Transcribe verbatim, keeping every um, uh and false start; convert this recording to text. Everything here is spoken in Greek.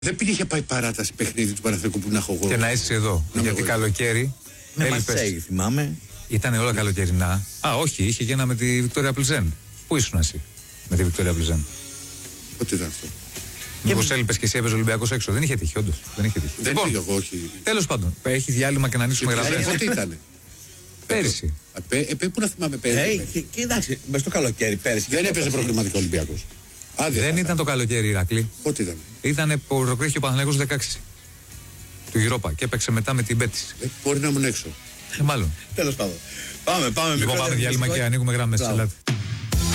Δεν είχε πάει παράταση παιχνίδι του Παναθηναϊκού που να έχω εγώ. Και να είσαι εδώ. Να γιατί καλοκαίρι. Με Μαρσέη, θυμάμαι. Ήταν όλα καλοκαιρινά. Α, όχι, είχε και ένα με τη Βικτόρια Πλιζέν. Πού ήσουν εσύ με τη Βικτόρια Πλιζέν? Πότε ήταν αυτό? Μήπως έλειπες και εσύ έπαιζε Ολυμπιακός έξω? Δεν είχε τύχει, όντως. Δεν είχε τύχει. Δεν λοιπόν, εγώ, όχι. Τέλος πάντων, έχει διάλειμμα και να ανοίξουμε γραμμές. Πότε ήταν? Πέρυσι. Ε, πού να θυμάμαι πέρυσι. Ε, κοιτάξτε, μες στο καλοκαίρι πέρυσι. Δεν έπαιζε προκριματικό Ολυμπιακός. Δεν ήταν το καλοκαίρι, Ηρακλή. Πότε ήταν? Ήταν που προκρίθηκε ο Παναθηναϊκός δεκαέξι του Europa και έπαιξε μετά με την Μπέτης. Ε, μπορεί να ήμουν έξω. Ε, μάλλον. Τέλος πάντων. Πάμε, πάμε. Λοιπόν, πάμε διάλειμμα και ανοίγουμε γραμμές.